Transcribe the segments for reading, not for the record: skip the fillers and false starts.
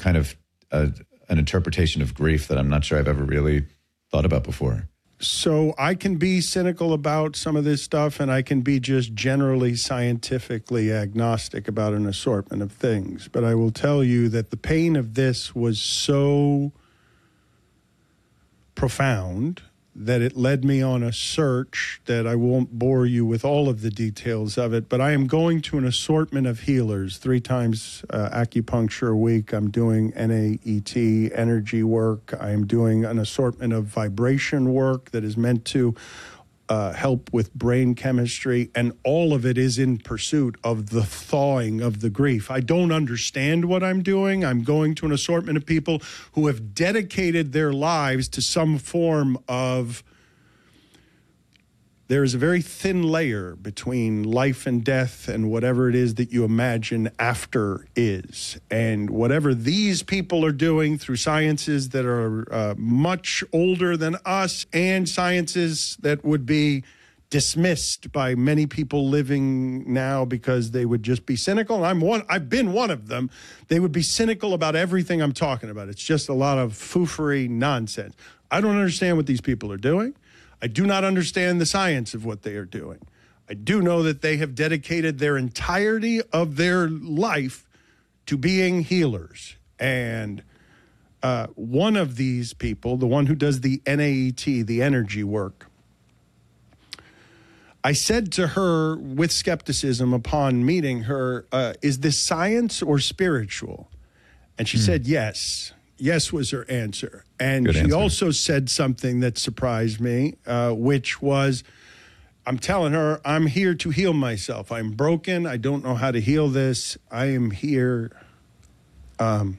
kind of an interpretation of grief that I'm not sure I've ever really thought about before. So I can be cynical about some of this stuff, and I can be just generally scientifically agnostic about an assortment of things. But I will tell you that the pain of this was so profound that it led me on a search that I won't bore you with all of the details of it, but I am going to an assortment of healers 3 times acupuncture a week. I'm doing NAET, energy work. I am doing an assortment of vibration work that is meant to help with brain chemistry, and all of it is in pursuit of the thawing of the grief. I don't understand what I'm doing. I'm going to an assortment of people who have dedicated their lives to some form of... There is a very thin layer between life and death and whatever it is that you imagine after is. And whatever these people are doing through sciences that are much older than us, and sciences that would be dismissed by many people living now because they would just be cynical. I've been one of them. They would be cynical about everything I'm talking about. It's just a lot of foofery nonsense. I don't understand what these people are doing. I do not understand the science of what they are doing. I do know that they have dedicated their entirety of their life to being healers. And one of these people, the one who does the NAET, the energy work, I said to her with skepticism upon meeting her, is this science or spiritual? And she said yes. Yes was her answer. And Good she answer. also said something that surprised me, which was, I'm telling her, I'm here to heal myself. I'm broken. I don't know how to heal this. I am here to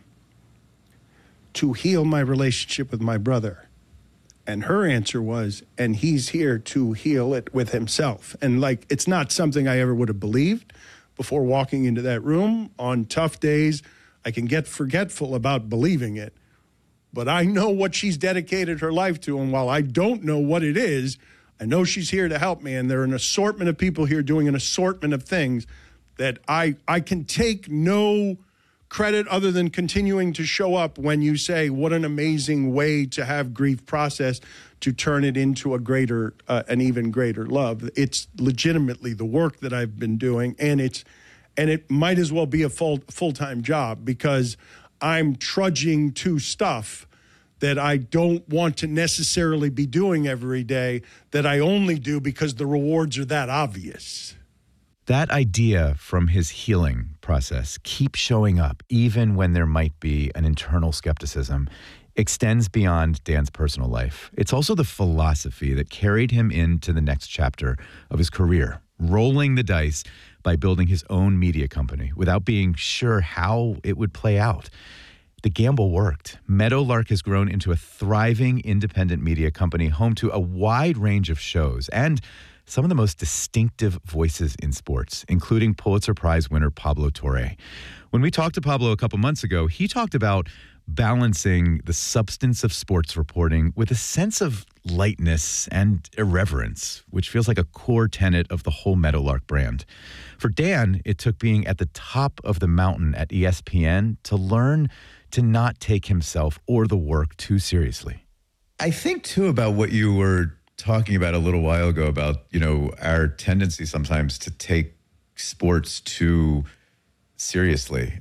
heal my relationship with my brother. And her answer was, and he's here to heal it with himself. And like, it's not something I ever would have believed before walking into that room. On tough days, I can get forgetful about believing it, but I know what she's dedicated her life to, and while I don't know what it is, I know she's here to help me, and there are an assortment of people here doing an assortment of things that I can take no credit other than continuing to show up when you say, what an amazing way to have grief process to turn it into a greater, an even greater love. It's legitimately the work that I've been doing, and it might as well be a full-time job because I'm trudging to stuff that I don't want to necessarily be doing every day, that I only do because the rewards are that obvious. That idea from his healing process, keep showing up even when there might be an internal skepticism, extends beyond Dan's personal life. It's also the philosophy that carried him into the next chapter of his career, rolling the dice by building his own media company without being sure how it would play out. The gamble worked. Meadowlark has grown into a thriving independent media company home to a wide range of shows and some of the most distinctive voices in sports, including Pulitzer Prize winner Pablo Torre. When we talked to Pablo a couple months ago, he talked about balancing the substance of sports reporting with a sense of lightness and irreverence, which feels like a core tenet of the whole Meadowlark brand. For Dan, it took being at the top of the mountain at ESPN to learn to not take himself or the work too seriously. I think, too, about what you were talking about a little while ago about, our tendency sometimes to take sports too seriously.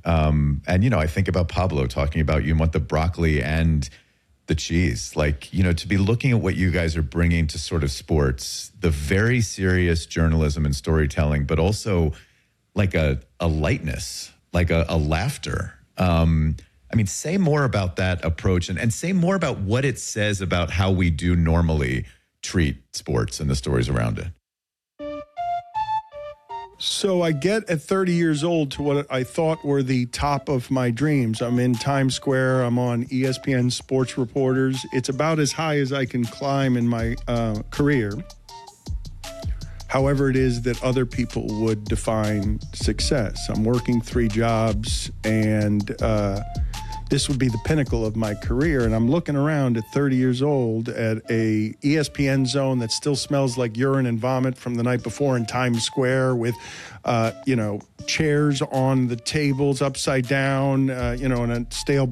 I think about Pablo talking about you want the broccoli and the cheese. Like, to be looking at what you guys are bringing to sort of sports, the very serious journalism and storytelling, but also like a lightness, like a laughter. Say more about that approach and say more about what it says about how we do normally treat sports and the stories around it. So I get at 30 years old to what I thought were the top of my dreams. I'm in Times Square. I'm on ESPN Sports Reporters. It's about as high as I can climb in my career. However it is that other people would define success. I'm working 3 jobs, and this would be the pinnacle of my career. And I'm looking around at 30 years old at a ESPN zone that still smells like urine and vomit from the night before in Times Square with, chairs on the tables upside down, and a stale